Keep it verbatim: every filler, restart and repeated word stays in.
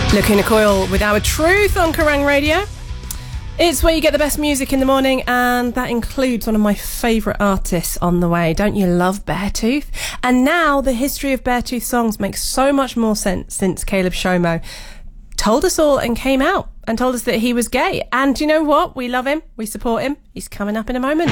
Lacuna Coil with Our Truth on Kerrang Radio. It's where you get the best music in the morning, and that includes one of my favourite artists on the way. Don't you love Beartooth? And now the history of Beartooth songs makes so much more sense since Caleb Shomo told us all and came out and told us that he was gay. And you know what? We love him. We support him. He's coming up in a moment.